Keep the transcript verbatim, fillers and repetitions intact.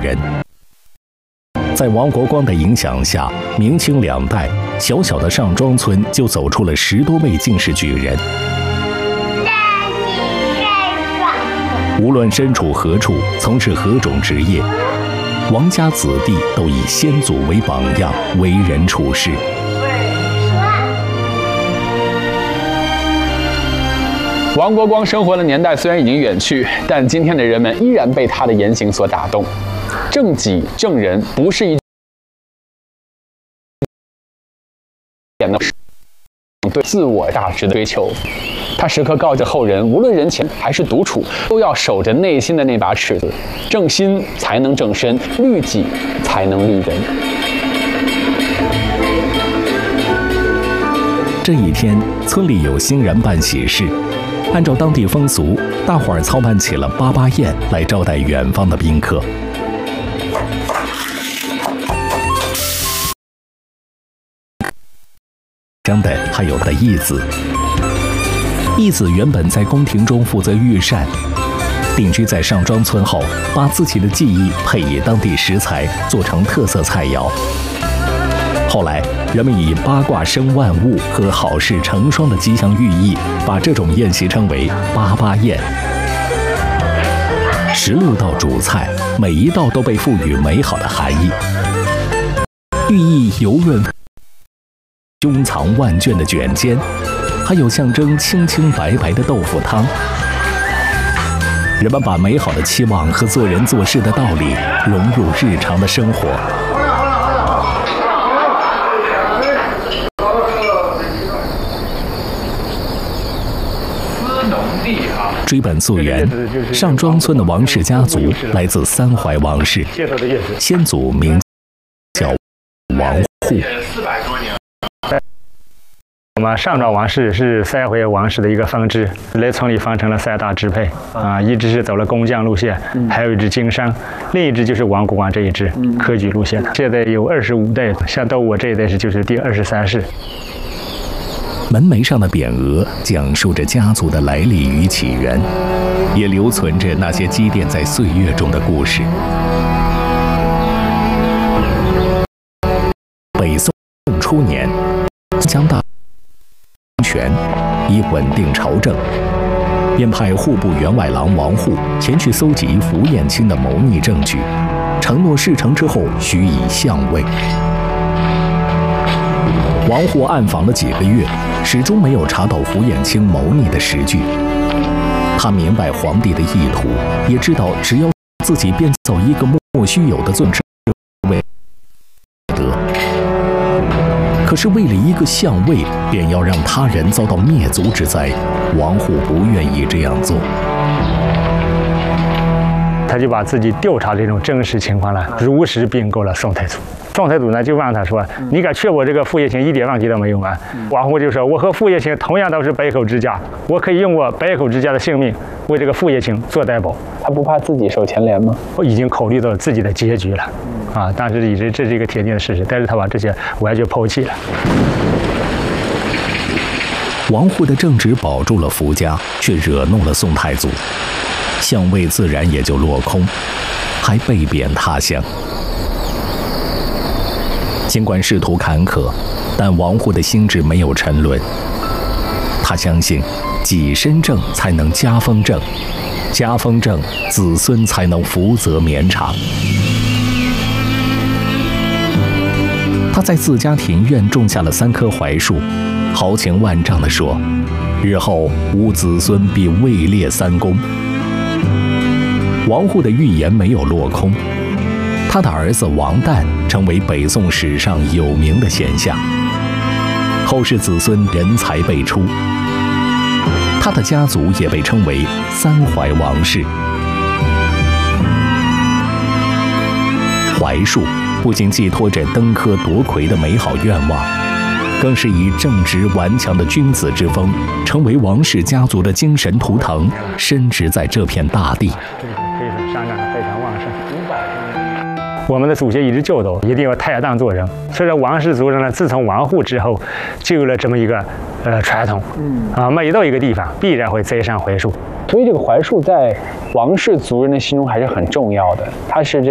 人。在王国光的影响下，明清两代，小小的上庄村就走出了十多位进士举人。无论身处何处，从事何种职业，王家子弟都以先祖为榜样，为人处事。 王国光生活的年代虽然已经远去，但今天的人们依然被他的言行所打动。正己正人不是一点的对自我价值的追求，他时刻告诫后人，无论人前还是独处，都要守着内心的那把尺子，正心才能正身，律己才能律人。 这一天，村里有新人办喜事，按照当地风俗，大伙儿操办起了八八宴来招待远方的宾客。相的还有他的义子。义子原本在宫廷中负责御膳，定居在上庄村后，把自己的技艺配以当地食材，做成特色菜肴。后来，人们以八卦生万物和好事成双的吉祥寓意，把这种宴席称为八八宴。十六道主菜，每一道都被赋予美好的含义，寓意油润胸藏万卷的卷煎，还有象征清清白白的豆腐汤。人们把美好的期望和做人做事的道理融入日常的生活。追本溯源，上庄村的王氏家族来自三淮王氏，先祖名叫王户。 我们上庄王氏是三淮王氏的一个分支，来村里分成了三大支配啊，一支是走了工匠路线，还有一支经商，另一支就是王国光这一支科举路线的。现在有二十五代，像到我这一代是就是第二十三世。 门楣上的匾额讲述着家族的来历与起源，也留存着那些积淀在岁月中的故事。北宋初年，江大权以稳定朝政，便派户部员外郎王户前去搜集符衍卿的谋逆证据，承诺事成之后许以相位。王户暗访了几个月，始终没有查到符衍卿谋逆的实据。他明白皇帝的意图，也知道只要自己编造一个莫须有的罪证为得。可是为了一个相位，便要让他人遭到灭族之灾，王户不愿意这样做。 他就把自己调查这种真实情况呢，如实禀告了宋太祖。宋太祖呢就问他说：“你敢确保这个傅业卿一点问题都没有吗？”王户就说：“我和傅业卿同样都是百口之家，我可以用我百口之家的性命为这个傅业卿做担保。” 他不怕自己受牵连吗？ 我已经考虑到自己的结局了，啊，但是已经这是一个铁定的事实，但是他把这些完全抛弃了。 王户的正直保住了福家，却惹怒了宋太祖，相位自然也就落空，还被贬他乡。尽管仕途坎坷，但王户的心智没有沉沦。他相信，己身正才能家风正，家风正，子孙才能福泽绵长。他在自家庭院种下了三棵槐树，豪情万丈地说：“日后吾子孙必位列三公。”王户的预言没有落空。他的儿子王旦成为北宋史上有名的贤相，后世子孙人才辈出，他的家族也被称为三淮王氏。槐树不仅寄托着登科夺魁的美好愿望，更是以正直顽强的君子之风，成为王氏家族的精神图腾，深植在这片大地。 生长得非常旺盛。我们的祖先一直教导，一定要坦荡做人。所以说，王氏族人呢，自从王户之后，就有了这么一个呃传统，嗯啊，每到一个地方，必然会栽上槐树。 所以这个槐树在王氏族人的心中还是很重要的，它是这